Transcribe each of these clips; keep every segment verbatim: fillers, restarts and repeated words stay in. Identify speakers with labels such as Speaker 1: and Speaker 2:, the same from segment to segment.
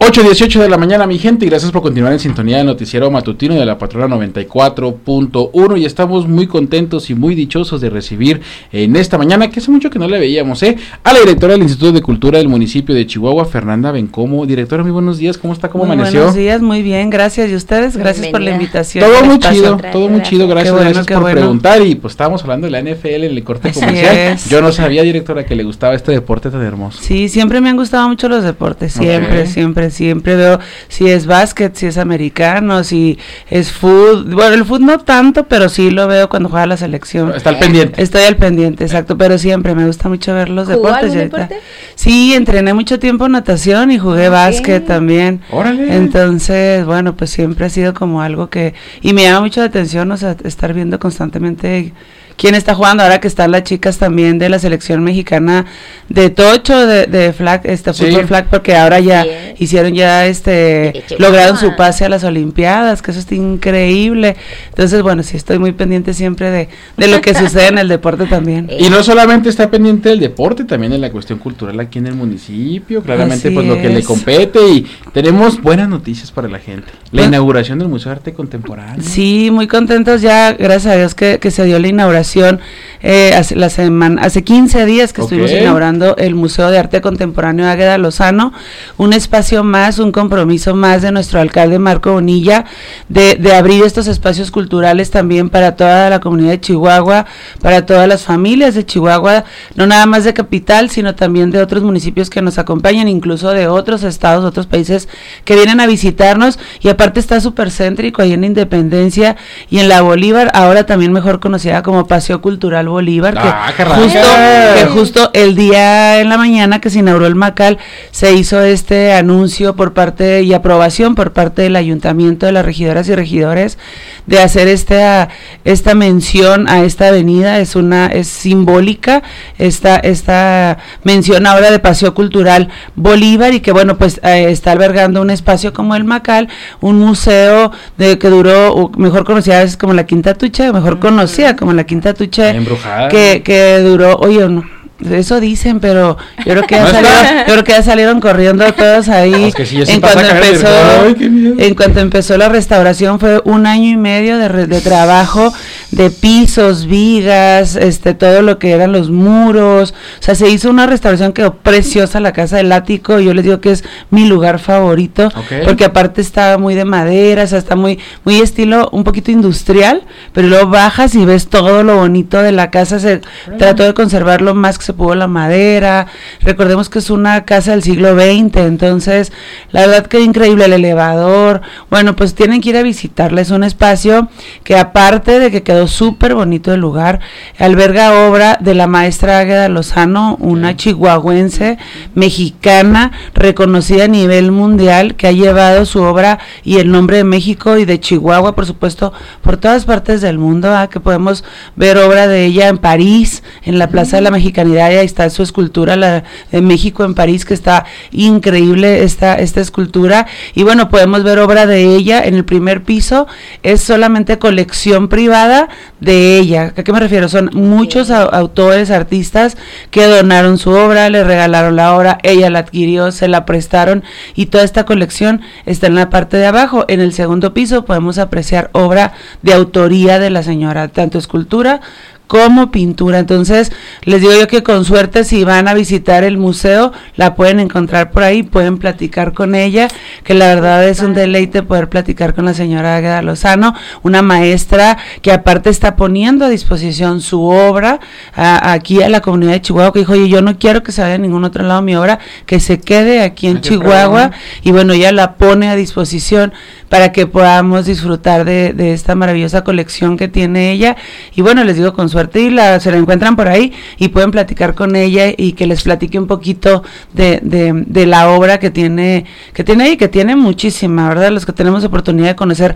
Speaker 1: ocho dieciocho de la mañana, mi gente, y gracias por continuar en sintonía del noticiero matutino de la Patrona noventa y cuatro punto uno, y estamos muy contentos y muy dichosos de recibir en esta mañana, que hace mucho que no la veíamos, ¿eh? a la directora del Instituto de Cultura del municipio de Chihuahua, Fernanda Bencomo. Directora, muy buenos días, ¿cómo está? ¿Cómo
Speaker 2: muy
Speaker 1: amaneció?
Speaker 2: Buenos días, muy bien, gracias, y ustedes, gracias Bienvenida. Por la invitación.
Speaker 1: Todo muy chido, gracias, todo muy chido, gracias,
Speaker 2: bueno,
Speaker 1: gracias por
Speaker 2: bueno.
Speaker 1: preguntar, y pues estábamos hablando de la N F L en el corte
Speaker 2: Así
Speaker 1: comercial.
Speaker 2: Es.
Speaker 1: Yo no sabía, directora, que le gustaba este deporte tan hermoso.
Speaker 2: Sí, siempre me han gustado mucho los deportes, siempre,
Speaker 1: Okay.
Speaker 2: siempre, siempre veo si es básquet, si es americano, si es fútbol, bueno, el fútbol no tanto, pero sí lo veo cuando juega la selección.
Speaker 1: Está al pendiente.
Speaker 2: Estoy al pendiente, exacto, pero siempre me gusta mucho ver los
Speaker 3: ¿Jugó
Speaker 2: deportes.
Speaker 3: algún deporte?
Speaker 2: Sí, entrené mucho tiempo natación y jugué okay. básquet también.
Speaker 1: Órale.
Speaker 2: Entonces, bueno, pues siempre ha sido como algo que, y me llama mucho la atención, o sea, estar viendo constantemente quién está jugando, ahora que están las chicas también de la selección mexicana de tocho, de, de flag, este
Speaker 1: sí.
Speaker 2: fútbol flag, porque ahora ya
Speaker 3: sí.
Speaker 2: hicieron ya este, lograron su pase a las olimpiadas, que eso está increíble. Entonces, bueno, sí estoy muy pendiente siempre de, de lo que sucede en el deporte también.
Speaker 1: Y no solamente está pendiente del deporte, también en la cuestión cultural aquí en el municipio, claramente Así pues es. Lo que le compete, y tenemos buenas noticias para la gente. La pues, inauguración del Museo de Arte Contemporáneo.
Speaker 2: Sí, muy contentos ya, gracias a Dios que, que se dio la inauguración. Eh, hace, la semana, hace quince días que okay. estuvimos inaugurando el Museo de Arte Contemporáneo Águeda Lozano, un espacio más, un compromiso más de nuestro alcalde Marco Bonilla, de, de abrir estos espacios culturales también para toda la comunidad de Chihuahua, para todas las familias de Chihuahua, no nada más de capital, sino también de otros municipios que nos acompañan, incluso de otros estados, otros países que vienen a visitarnos, y aparte está súper céntrico ahí en Independencia y en la Bolívar, ahora también mejor conocida como Paseo Cultural Bolívar,
Speaker 1: ah,
Speaker 2: que, justo, que justo el día en la mañana que se inauguró el Macal, se hizo este anuncio por parte y aprobación por parte del ayuntamiento, de las regidoras y regidores, de hacer esta, esta mención a esta avenida. Es una, es simbólica esta, esta mención ahora de Paseo Cultural Bolívar, y que bueno, pues eh, está albergando un espacio como el Macal, un museo de que duró, mejor conocida es como la Quinta Tuche, mejor uh-huh. conocida como la Quinta Tuche, que, que duró, oye, no, eso dicen, pero yo creo que ya, ¿No salieron, yo creo que ya salieron corriendo todos ahí. Es que sí, en cuanto empezó, Ay, en cuanto empezó la restauración, fue un año y medio de, re, de trabajo, de pisos, vigas, este, todo lo que eran los muros. O sea, se hizo una restauración, quedó preciosa la casa del ático. Yo les digo que es mi lugar favorito, okay. porque aparte está muy de madera, o sea, está muy, muy estilo, un poquito industrial, pero luego bajas y ves todo lo bonito de la casa. Se Right. trató de conservarlo más que se pudo la madera. Recordemos que es una casa del siglo veinte, entonces la verdad que increíble el elevador. Bueno, pues tienen que ir a visitarla. Es un espacio que, aparte de que quedó súper bonito el lugar, alberga obra de la maestra Águeda Lozano, una chihuahuense mexicana reconocida a nivel mundial, que ha llevado su obra y el nombre de México y de Chihuahua, por supuesto, por todas partes del mundo, ¿eh? Que podemos ver obra de ella en París, en la Plaza de la Mexicanidad. Ahí está su escultura, la de México en París, que está increíble esta, esta escultura. Y bueno, podemos ver obra de ella en el primer piso. Es solamente colección privada de ella. ¿A qué me refiero? Son muchos a, autores, artistas que donaron su obra, le regalaron la obra, ella la adquirió, se la prestaron, y toda esta colección está en la parte de abajo. En el segundo piso podemos apreciar obra de autoría de la señora, tanto escultura como pintura. Entonces les digo yo que con suerte, si van a visitar el museo, la pueden encontrar por ahí, pueden platicar con ella, que la verdad es un deleite poder platicar con la señora Águeda Lozano, una maestra que aparte está poniendo a disposición su obra a, aquí a la comunidad de Chihuahua, que dijo, oye, yo no quiero que se vaya a ningún otro lado mi obra, que se quede aquí en Chihuahua, y bueno, ella la pone a disposición para que podamos disfrutar de, de esta maravillosa colección que tiene ella. Y bueno, les digo, con suerte y la, se la encuentran por ahí y pueden platicar con ella y que les platique un poquito de, de, de la obra que tiene que tiene ahí, que tiene muchísima, ¿verdad? Los que tenemos oportunidad de conocer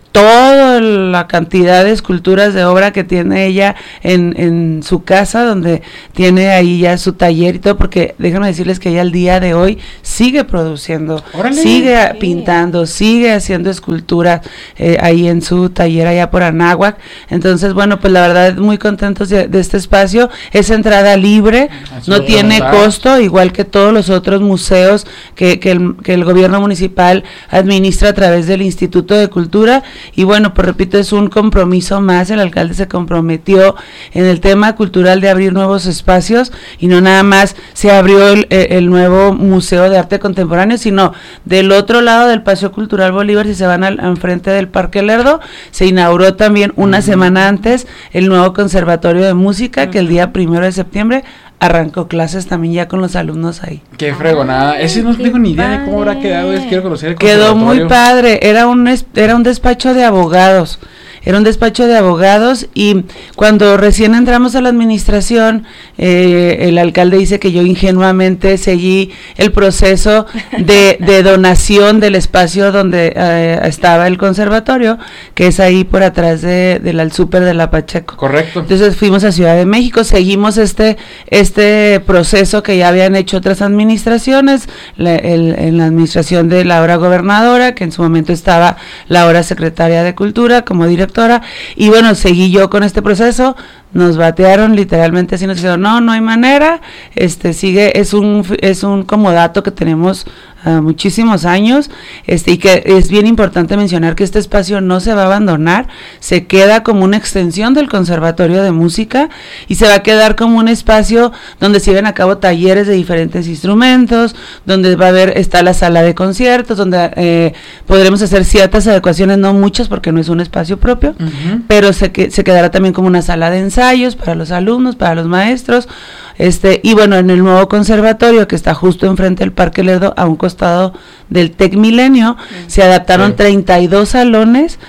Speaker 2: toda la cantidad de esculturas de obra que tiene ella en, en su casa, donde tiene ahí ya su taller y todo, porque déjenme decirles que ella al día de hoy sigue produciendo, ¡órale! Sigue sí. pintando, sigue haciendo esculturas eh, ahí en su taller allá por Anáhuac. Entonces, bueno, pues la verdad muy contentos de, de este espacio. Es entrada libre, Así no tiene contar. costo, igual que todos los otros museos que, que, el, que el gobierno municipal administra a través del Instituto de Cultura. Y bueno, pues repito, es un compromiso más, el alcalde se comprometió en el tema cultural de abrir nuevos espacios, y no nada más se abrió el, el nuevo Museo de Arte Contemporáneo, sino del otro lado del Paseo Cultural Bolívar, si se van al enfrente del Parque Lerdo, se inauguró también una uh-huh. semana antes el nuevo Conservatorio de Música, uh-huh. que el día primero de septiembre arrancó clases también ya con los alumnos ahí.
Speaker 1: Qué fregonada. Ese no tengo ni idea de cómo habrá quedado. Es, quiero conocer el
Speaker 2: Quedó muy padre. Era un era un despacho de abogados. Era un despacho de abogados, y cuando recién entramos a la administración, eh, el alcalde dice que yo ingenuamente seguí el proceso de, de donación del espacio donde eh, estaba el conservatorio, que es ahí por atrás de, del al súper de la Pacheco.
Speaker 1: Correcto.
Speaker 2: Entonces fuimos a Ciudad de México, seguimos este este proceso que ya habían hecho otras administraciones, la, el, en la administración de la ahora gobernadora, que en su momento estaba la ahora secretaria de Cultura como directora. Y bueno, seguí yo con este proceso, nos batearon literalmente así, nos dijeron, no, no hay manera, este sigue, es un es un comodato que tenemos uh, muchísimos años, este y que es bien importante mencionar que este espacio no se va a abandonar, se queda como una extensión del Conservatorio de Música, y se va a quedar como un espacio donde se lleven a cabo talleres de diferentes instrumentos, donde va a haber, está la sala de conciertos, donde eh, podremos hacer ciertas adecuaciones, no muchas porque no es un espacio propio, uh-huh. pero se, que, se quedará también como una sala de ensayos para los alumnos, para los maestros, este y bueno, en el nuevo conservatorio que está justo enfrente del Parque Lerdo, a un costado del Tec Milenio, sí. se adaptaron sí. treinta y dos salones,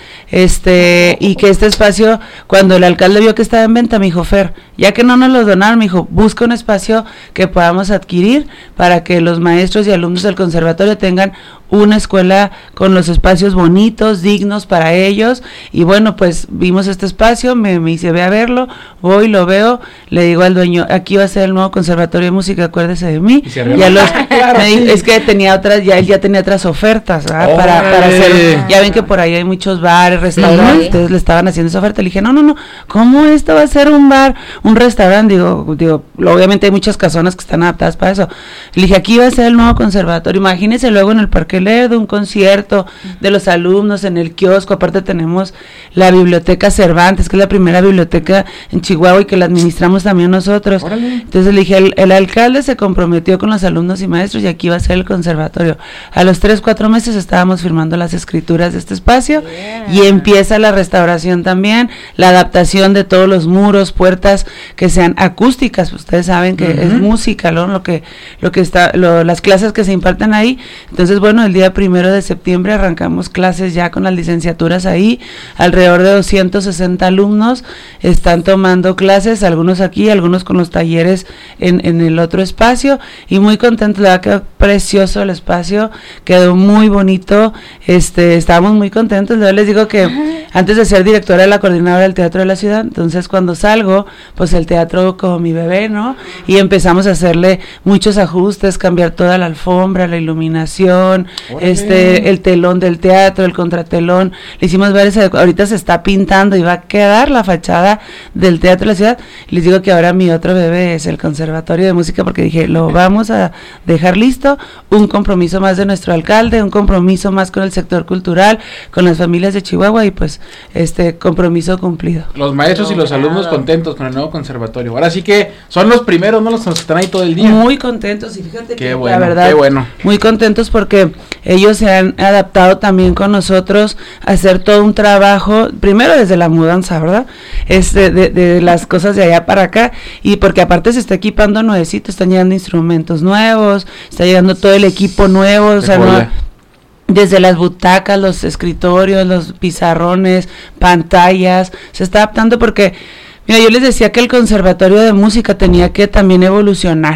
Speaker 2: este y que este espacio, cuando el alcalde vio que estaba en venta, me dijo, Fer, ya que no nos los donaron, me dijo, busca un espacio que podamos adquirir para que los maestros y alumnos del conservatorio tengan una escuela con los espacios bonitos, dignos para ellos. Y bueno, pues vimos este espacio, me, me hice, ve a verlo, voy, lo veo, le digo al dueño, aquí va a ser el nuevo Conservatorio de Música, acuérdese de mí. Y ya los, claro, me dijo, es que tenía otras, ya él ya tenía otras ofertas, ¿verdad? Oh, para, para hacer, ya ven que por ahí hay muchos bares, restaurantes, ustedes le estaban haciendo esa oferta. Le dije, no, no, no, ¿cómo esto va a ser un bar, un restaurante? Digo, digo, obviamente hay muchas casonas que están adaptadas para eso. Le dije, aquí va a ser el nuevo conservatorio, imagínese luego en el Parque Lerdo, un concierto de los alumnos en el kiosco, aparte tenemos la biblioteca Cervantes, que es la primera biblioteca en Chihuahua y que la administramos también nosotros. Órale. Entonces le dije, el, el alcalde se comprometió con los alumnos y maestros y aquí va a ser el conservatorio. A los tres, cuatro meses estábamos firmando las escrituras de este espacio, yeah. y empieza la restauración también, la adaptación de todos los muros, puertas que sean acústicas. Ustedes saben que uh-huh. es música, ¿no? Lo que, lo que está, lo, las clases que se imparten ahí. Entonces, bueno, el día primero de septiembre arrancamos clases ya con las licenciaturas ahí, alrededor de doscientos sesenta alumnos están tomando clases, algunos aquí, algunos con los talleres en, en el otro espacio, y muy contentos, la verdad quedó precioso el espacio, quedó muy bonito, este, estábamos muy contentos. Yo les digo que antes de ser directora de la coordinadora del teatro de la ciudad, entonces cuando salgo, pues el teatro como mi bebé, ¿no? Y empezamos a hacerle muchos ajustes, cambiar toda la alfombra, la iluminación, ¡órale! Este, el telón del teatro, el contratelón, le hicimos varias, ahorita se está pintando y va a quedar la fachada del teatro de la ciudad. Les digo que ahora mi otro bebé es el Conservatorio de Música, porque dije, lo vamos a dejar listo, un compromiso más de nuestro alcalde, un compromiso más con el sector cultural, con las familias de Chihuahua, y pues este compromiso cumplido.
Speaker 1: Los maestros y los alumnos contentos con el nuevo conservatorio. Ahora sí que son los primeros, ¿no? Los que están ahí todo el día.
Speaker 2: Muy contentos, y fíjate
Speaker 1: qué
Speaker 2: que
Speaker 1: bueno,
Speaker 2: la verdad,
Speaker 1: qué bueno.
Speaker 2: muy contentos porque ellos se han adaptado también con nosotros a hacer todo un trabajo, primero desde la mudanza, ¿verdad? Este, de, de las cosas de allá para acá, y porque aparte se está equipando nuevecito, están llegando instrumentos nuevos, está llegando todo el equipo nuevo, o sea, no, desde las butacas, los escritorios, los pizarrones, pantallas, se está adaptando porque, mira, yo les decía que el Conservatorio de Música tenía que también evolucionar,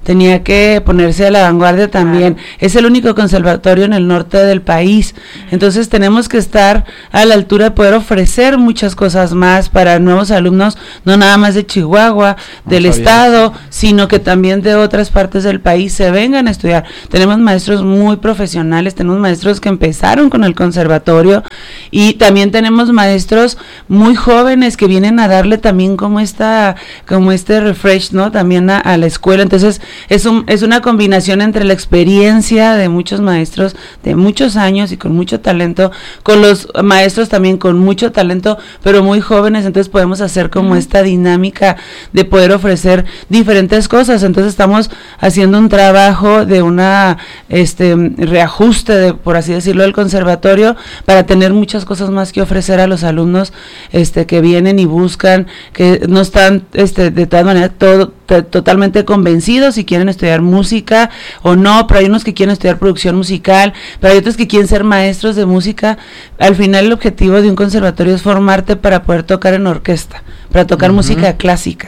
Speaker 2: tenía que ponerse a la vanguardia también. Claro. Es el único conservatorio en el norte del país, entonces tenemos que estar a la altura de poder ofrecer muchas cosas más para nuevos alumnos, no nada más de Chihuahua, no del sabía. estado, sino que también de otras partes del país se vengan a estudiar. Tenemos maestros muy profesionales, tenemos maestros que empezaron con el conservatorio y también tenemos maestros muy jóvenes que vienen a darle también como esta, como este refresh, ¿no? También a, a la escuela. Entonces es un, es una combinación entre la experiencia de muchos maestros de muchos años y con mucho talento, con los maestros también con mucho talento, pero muy jóvenes, entonces podemos hacer como uh-huh. esta dinámica de poder ofrecer diferentes cosas. Entonces estamos haciendo un trabajo de una este reajuste, de, por así decirlo, del conservatorio, para tener muchas cosas más que ofrecer a los alumnos este que vienen y buscan, que no están este de todas maneras todo t- totalmente convencidos si quieren estudiar música o no, pero hay unos que quieren estudiar producción musical, pero hay otros que quieren ser maestros de música. Al final el objetivo de un conservatorio es formarte para poder tocar en orquesta, para tocar uh-huh. música clásica.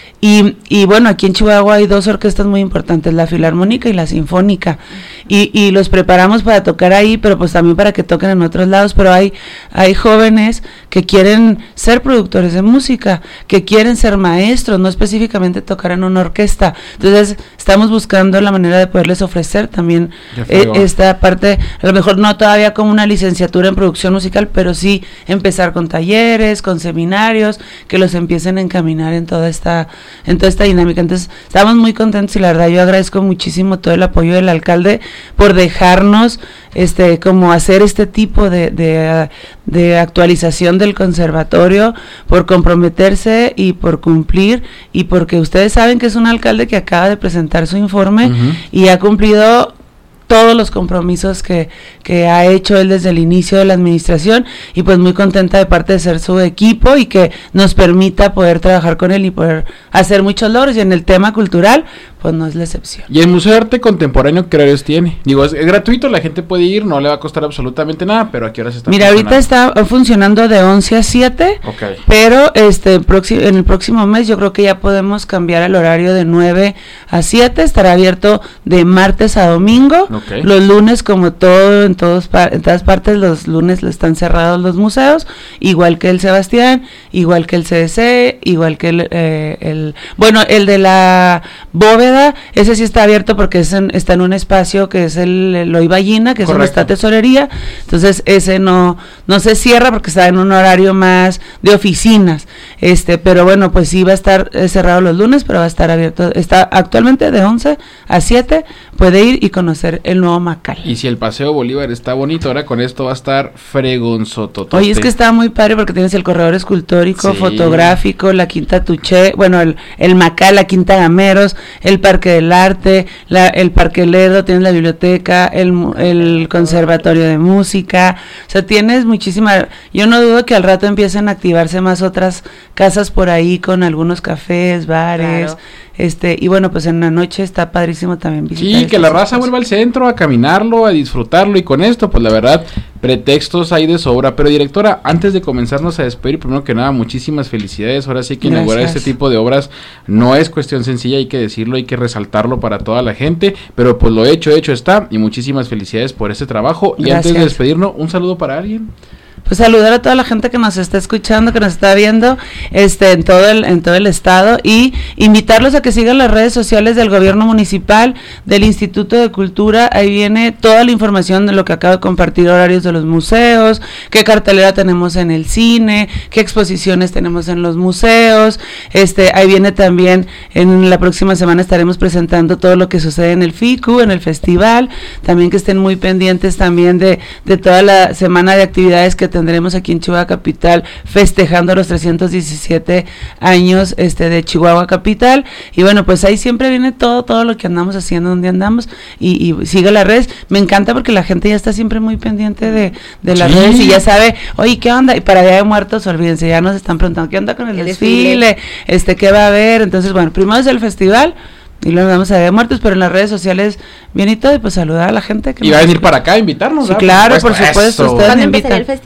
Speaker 2: Y, y bueno, aquí en Chihuahua hay dos orquestas muy importantes, la Filarmónica y la Sinfónica, y, y los preparamos para tocar ahí, pero pues también para que toquen en otros lados, pero hay, hay jóvenes que quieren ser productores de música, que quieren ser maestros, no específicamente tocar en una orquesta. Entonces estamos buscando la manera de poderles ofrecer también eh, esta parte, a lo mejor no todavía como una licenciatura en producción musical, pero sí empezar con talleres, con seminarios, que los empiecen a encaminar en toda esta en toda esta dinámica. Entonces estamos muy contentos y la verdad yo agradezco muchísimo todo el apoyo del alcalde por dejarnos este como hacer este tipo de, de, de actualización del conservatorio, por comprometerse y por cumplir, y porque ustedes saben que es un alcalde que acaba de presentar su informe uh-huh. y ha cumplido todos los compromisos que, que ha hecho él desde el inicio de la administración, y pues muy contenta de parte de ser su equipo y que nos permita poder trabajar con él y poder hacer muchos logros, y en el tema cultural pues no es la excepción.
Speaker 1: ¿Y el Museo de Arte Contemporáneo qué horarios tiene? Digo, es, es gratuito, la gente puede ir, no le va a costar absolutamente nada, pero ¿a qué horas está
Speaker 2: Mira, ahorita está funcionando de once a siete,
Speaker 1: okay.
Speaker 2: pero este próximo, en el próximo mes yo creo que ya podemos cambiar el horario de nueve a siete, estará abierto de martes a domingo, okay. Los lunes, como todo, en, todos, en todas partes, los lunes están cerrados los museos, igual que el Sebastián, igual que el C D C, igual que el, eh, el bueno, el de la bóveda, ese sí está abierto porque es en, está en un espacio que es el Eloy Ballina, que es donde está tesorería, entonces ese no no se cierra porque está en un horario más de oficinas, este pero bueno, pues sí va a estar eh, cerrado los lunes, pero va a estar abierto, está actualmente de once a siete, puede ir y conocer el nuevo Macal.
Speaker 1: Y si el Paseo Bolívar está bonito, ahora con esto va a estar fregonzototote.
Speaker 2: Oye, es que está muy padre porque tienes el corredor escultórico, sí. fotográfico, la Quinta Tuché, bueno, el, el Macal, la Quinta Gameros, el Parque del Arte, la, el Parque Lerdo, tienes la biblioteca, el, el Conservatorio de Música, o sea, tienes muchísima, yo no dudo que al rato empiecen a activarse más otras casas por ahí con algunos cafés, bares, claro. este, y bueno, pues en la noche está padrísimo también visitar.
Speaker 1: Sí, que la raza vuelva al centro a caminarlo, a disfrutarlo, y con esto, pues la verdad, pretextos hay de sobra. Pero directora, antes de comenzarnos a despedir, primero que nada, muchísimas felicidades. Ahora sí que inaugurar este tipo de obras no es cuestión sencilla, hay que decirlo, hay que resaltarlo para toda la gente, pero pues lo hecho, hecho está, y muchísimas felicidades por este trabajo. Y gracias. Antes de despedirnos, un saludo para alguien.
Speaker 2: Pues saludar a toda la gente que nos está escuchando, que nos está viendo este en todo el en todo el estado, y invitarlos a que sigan las redes sociales del gobierno municipal, del Instituto de Cultura. Ahí viene toda la información de lo que acabo de compartir, horarios de los museos, qué cartelera tenemos en el cine, qué exposiciones tenemos en los museos. Este, ahí viene también, en la próxima semana estaremos presentando todo lo que sucede en el F I C U, en el festival. También que estén muy pendientes también de, de toda la semana de actividades que tendremos aquí en Chihuahua Capital, festejando los trescientos diecisiete años este de Chihuahua Capital. Y bueno, pues ahí siempre viene todo, todo lo que andamos haciendo, donde andamos, y, y sigue las redes. Me encanta porque la gente ya está siempre muy pendiente de, de las sí. redes, y ya sabe, oye, ¿qué onda? Y para Día de Muertos, olvídense, ya nos están preguntando, ¿qué onda con el, el desfile? desfile? Este, ¿qué va a haber? Entonces, bueno, primero es el festival, y luego vamos a Día de Muertos, pero en las redes sociales bien y todo, y pues saludar a la gente. Que
Speaker 1: y va a venir para acá a invitarnos,
Speaker 2: sí, claro, por supuesto,
Speaker 3: ustedes ¿Cuándo empezaría el festival?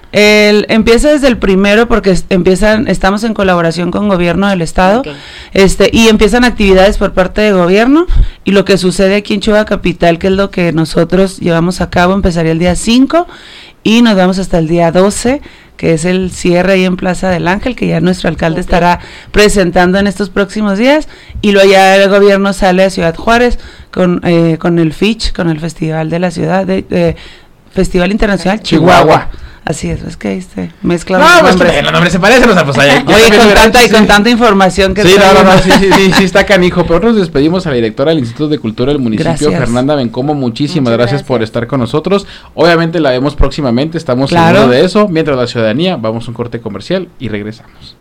Speaker 2: El, empieza desde el primero porque es, empiezan, estamos en colaboración con gobierno del estado, okay. este, y empiezan actividades por parte de gobierno, y lo que sucede aquí en Chihuahua Capital, que es lo que nosotros llevamos a cabo, empezaría el día cinco y nos vamos hasta el día doce, que es el cierre ahí en Plaza del Ángel, que ya nuestro alcalde okay. estará presentando en estos próximos días, y luego ya el gobierno sale a Ciudad Juárez con, eh, con el F I C H, con el Festival de la Ciudad, de, eh, Festival Internacional Chihuahua. Chihuahua. Así es, es que ahí se mezclan
Speaker 1: no,
Speaker 2: los
Speaker 1: pues
Speaker 2: nombres.
Speaker 1: Que los nombres se parecen, o sea, pues allá.
Speaker 2: Oye, con tanta, y con tanta información que...
Speaker 1: Sí, no, no, no, sí, sí, sí, sí, está canijo, pero nos despedimos a la directora del Instituto de Cultura del municipio, gracias. Fernanda Bencomo, muchísimas gracias, gracias por estar con nosotros, obviamente la vemos próximamente, estamos claro. seguros de eso, mientras la ciudadanía, vamos a un corte comercial y regresamos.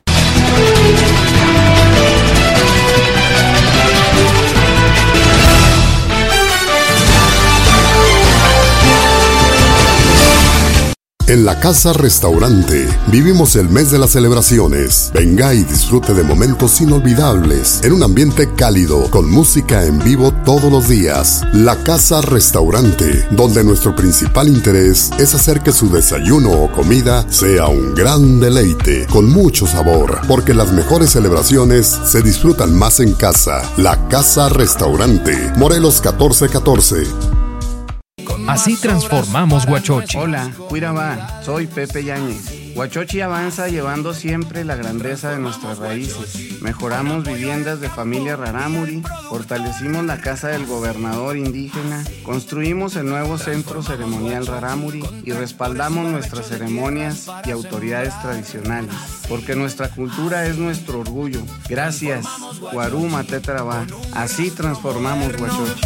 Speaker 3: En la Casa Restaurante vivimos el mes de las celebraciones. Venga y disfrute de momentos inolvidables en un ambiente cálido con música en vivo todos los días. La Casa Restaurante, donde nuestro principal interés es hacer que su desayuno o comida sea un gran deleite con mucho sabor, porque las mejores celebraciones se disfrutan más en casa. La Casa Restaurante, Morelos catorce catorce.
Speaker 4: Así transformamos Huachochi.
Speaker 5: Hola, Cuirabá, soy Pepe Yáñez. Huachochi avanza llevando siempre la grandeza de nuestras raíces. Mejoramos viviendas de familia rarámuri, fortalecimos la casa del gobernador indígena, construimos el nuevo centro ceremonial rarámuri y respaldamos nuestras ceremonias y autoridades tradicionales, porque nuestra cultura es nuestro orgullo. Gracias, Guarú Matetrabá. Así transformamos Huachochi.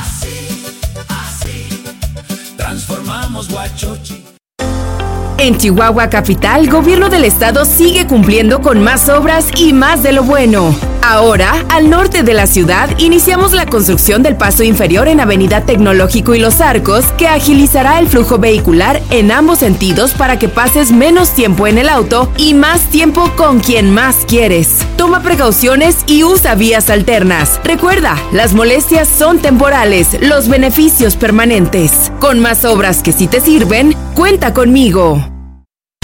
Speaker 6: Transformamos Huachochi. En Chihuahua Capital, Gobierno del Estado sigue cumpliendo con más obras y más de lo bueno. Ahora, al norte de la ciudad, iniciamos la construcción del paso inferior en Avenida Tecnológico y Los Arcos, que agilizará el flujo vehicular en ambos sentidos para que pases menos tiempo en el auto y más tiempo con quien más quieres. Toma precauciones y usa vías alternas. Recuerda, las molestias son temporales, los beneficios permanentes. Con más obras que sí te sirven, cuenta conmigo.